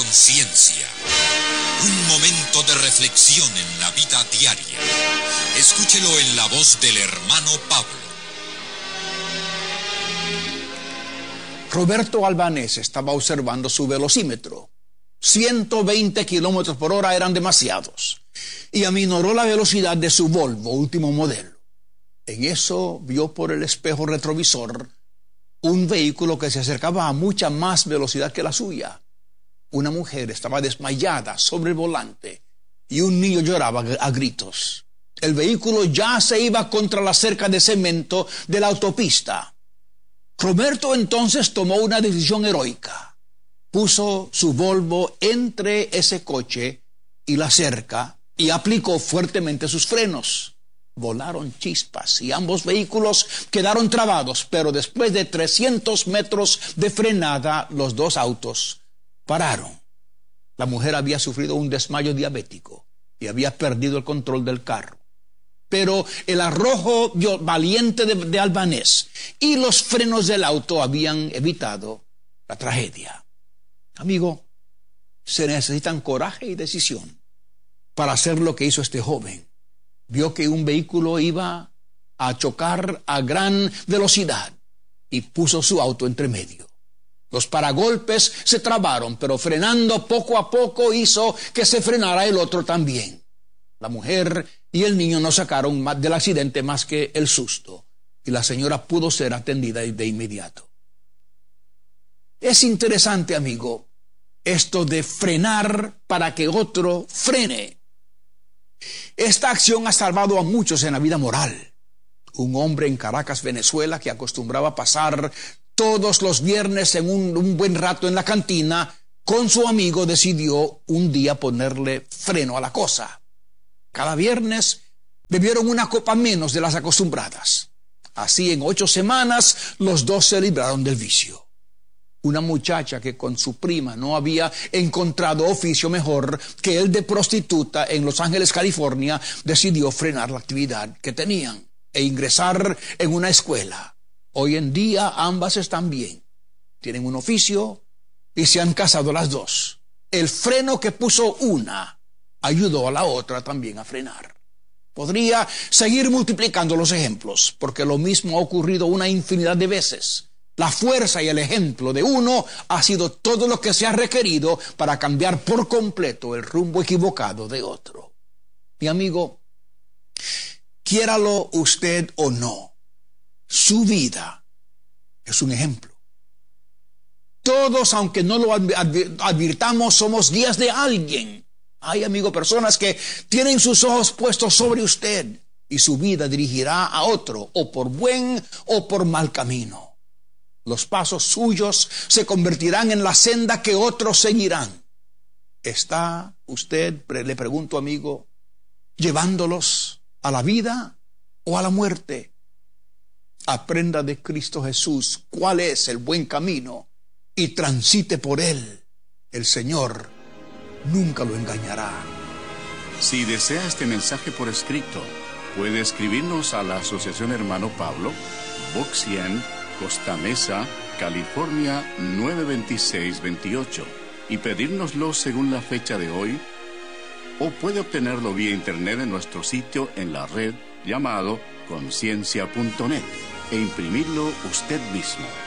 Conciencia. Un momento de reflexión en la vida diaria. Escúchelo en la voz del hermano Pablo. Roberto Albanés estaba observando su velocímetro. 120 kilómetros por hora eran demasiados. Y aminoró la velocidad de su Volvo último modelo. En eso vio por el espejo retrovisor un vehículo que se acercaba a mucha más velocidad que la suya. Una mujer estaba desmayada sobre el volante y un niño lloraba a gritos. El vehículo ya se iba contra la cerca de cemento de la autopista. Roberto entonces tomó una decisión heroica. Puso su Volvo entre ese coche y la cerca y aplicó fuertemente sus frenos. Volaron chispas y ambos vehículos quedaron trabados, pero después de 300 metros de frenada, los dos autos pararon. La mujer había sufrido un desmayo diabético y había perdido el control del carro. Pero el arrojo valiente de Albanés y los frenos del auto habían evitado la tragedia. Amigo, se necesitan coraje y decisión para hacer lo que hizo este joven. Vio que un vehículo iba a chocar a gran velocidad y puso su auto entre medio. Los paragolpes se trabaron, pero frenando poco a poco hizo que se frenara el otro también. La mujer y el niño no sacaron del accidente más que el susto, y la señora pudo ser atendida de inmediato. Es interesante, amigo, esto de frenar para que otro frene. Esta acción ha salvado a muchos en la vida moral. Un hombre en Caracas, Venezuela, que acostumbraba a pasar todos los viernes en un buen rato en la cantina, con su amigo decidió un día ponerle freno a la cosa. Cada viernes bebieron una copa menos de las acostumbradas. Así en 8 semanas los dos se libraron del vicio. Una muchacha que con su prima no había encontrado oficio mejor que el de prostituta en Los Ángeles, California, decidió frenar la actividad que tenían e ingresar en una escuela. Hoy en día ambas están bien, tienen un oficio y se han casado las dos. El freno que puso una ayudó a la otra también a frenar. Podría seguir multiplicando los ejemplos, porque lo mismo ha ocurrido una infinidad de veces. La fuerza y el ejemplo de uno ha sido todo lo que se ha requerido para cambiar por completo el rumbo equivocado de otro. Mi amigo, quiéralo usted o no, su vida es un ejemplo. Todos, aunque no lo advirtamos, somos guías de alguien. Hay, amigo, personas que tienen sus ojos puestos sobre usted y su vida dirigirá a otro, o por buen o por mal camino. Los pasos suyos se convertirán en la senda que otros seguirán. ¿Está usted, le pregunto, amigo, llevándolos a la vida o a la muerte? Aprenda de Cristo Jesús cuál es el buen camino y transite por él. El Señor nunca lo engañará. Si desea este mensaje por escrito, puede escribirnos a la Asociación Hermano Pablo, Box 100, Costa Mesa, California 92628, y pedírnoslo según la fecha de hoy, o puede obtenerlo vía internet en nuestro sitio en la red llamado conciencia.net e imprimirlo usted mismo.